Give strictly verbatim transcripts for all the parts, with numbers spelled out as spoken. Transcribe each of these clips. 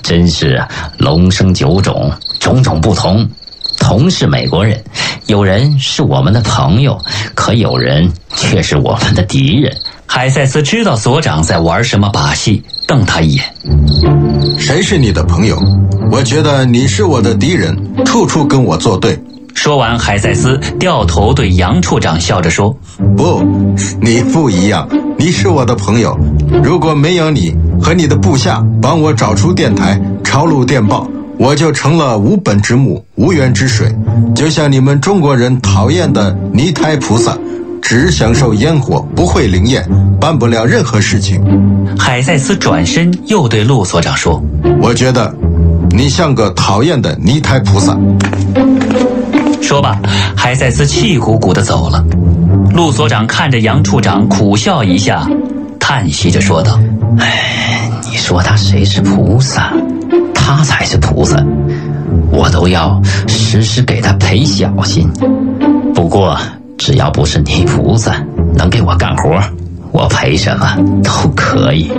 真是龙生九种，种种不同。同是美国人，有人是我们的朋友，可有人却是我们的敌人。 海塞斯知道所长在玩什么把戏，瞪他一眼。 谁是你的朋友？我觉得你是我的敌人，处处跟我作对。 说完，海塞斯掉头对杨处长笑着说： 不，你不一样，你是我的朋友。如果没有你和你的部下帮我找出电台，抄录电报，我就成了无本之木，无源之水，就像你们中国人讨厌的泥胎菩萨，只享受烟火，不会灵验，办不了任何事情。 海塞斯转身又对陆所长说： 我觉得你像个讨厌的泥胎菩萨。 说罢，海塞斯气鼓鼓地走了。陆所长看着杨处长苦笑一下，叹息着说道： 哎，你说他谁是菩萨？他才是菩萨，我都要时时给他赔小心。不过只要不是泥菩萨能给我干活，我赔什么都可以。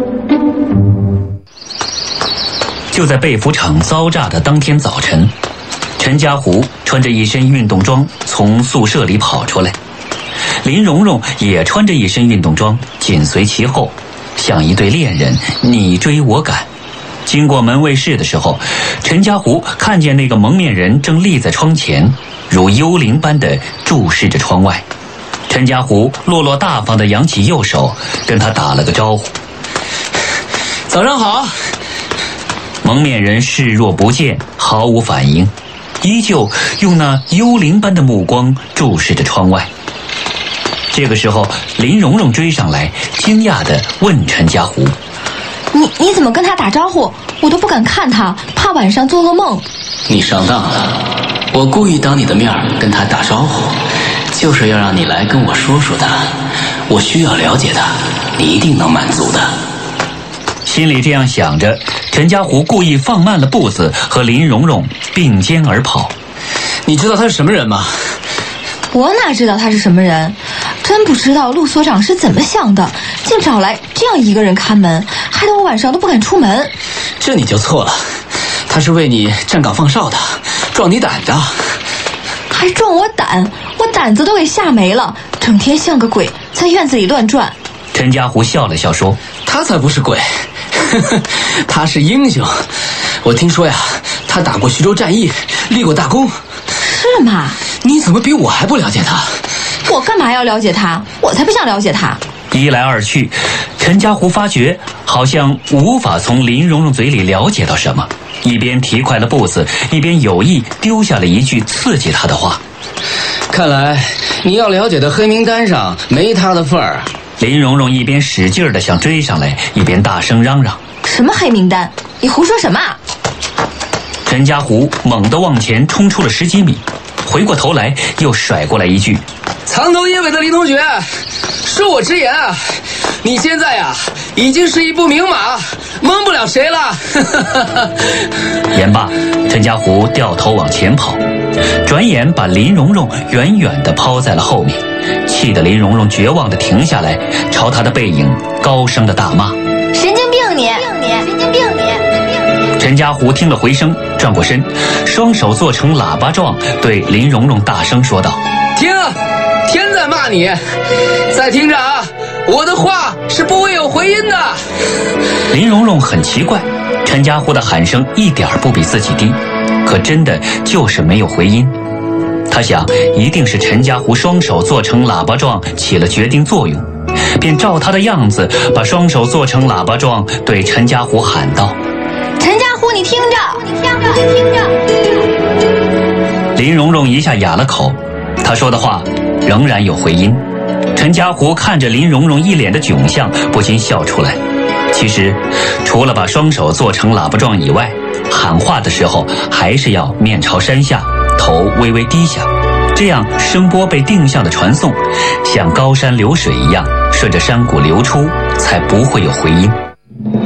就在被服厂遭炸的当天早晨，陈家湖穿着一身运动装从宿舍里跑出来，林蓉蓉也穿着一身运动装紧随其后，像一对恋人你追我赶。经过门卫室的时候，陈家湖看见那个蒙面人正立在窗前，如幽灵般地注视着窗外。陈家湖落落大方地扬起右手，跟他打了个招呼： 早上好。 蒙面人视若不见，毫无反应，依旧用那幽灵般的目光注视着窗外。这个时候，林蓉蓉追上来，惊讶地问陈家湖： 你你怎么跟他打招呼？我都不敢看他，怕晚上做噩梦。 你上当了，我故意当你的面跟他打招呼，就是要让你来跟我说说他，我需要了解他，你一定能满足的。 心里这样想着，陈家湖故意放慢了步子，和林蓉蓉并肩而跑。 你知道他是什么人吗？ 我哪知道他是什么人？真不知道陆所长是怎么想的，竟找来这样一个人看门，害得我晚上都不敢出门。 这你就错了，他是为你站岗放哨的，壮你胆的。 还壮我胆？我胆子都给吓没了，整天像个鬼在院子里乱转。 陈家湖笑了笑说： 他才不是鬼，他是英雄。我听说呀，他打过徐州战役，立过大功。 是吗？ 你怎么比我还不了解他？ 我干嘛要了解他？我才不想了解他。 一来二去，陈家湖发觉好像无法从林蓉蓉嘴里了解到什么，一边提快了步子，一边有意丢下了一句刺激他的话： 看来你要了解的黑名单上没他的份儿。 林蓉蓉一边使劲地想追上来，一边大声嚷嚷： 什么黑名单？你胡说什么啊？ 陈家湖猛地往前冲出了十几米，回过头来又甩过来一句： 藏头野尾的林同学，恕我直言啊，你现在呀已经是一部名马，蒙不了谁了。 言罢，陈家湖掉头往前跑，转眼把林蓉蓉远远地抛在了后面，气得林蓉蓉绝望地停下来，朝他的背影高声地大骂： 神经病你！神经病你！ 陈家湖听了回声，转过身，双手做成喇叭状，对林蓉蓉大声说道： 听，天在骂你，再听着啊，我的话是不会有回音的。 林蓉蓉很奇怪，陈家湖的喊声一点不比自己低，可真的就是没有回音。他想一定是陈家湖双手做成喇叭状起了决定作用，便照他的样子把双手做成喇叭状，对陈家湖喊道： 陈家湖你听着，你听着，你听着。 林蓉蓉一下哑了口，她说的话仍然有回音。陈家湖看着林蓉蓉一脸的窘相，不禁笑出来。其实除了把双手做成喇叭状以外，喊话的时候还是要面朝山下，头微微低下，这样声波被定向的传送，像高山流水一样顺着山谷流出，才不会有回音。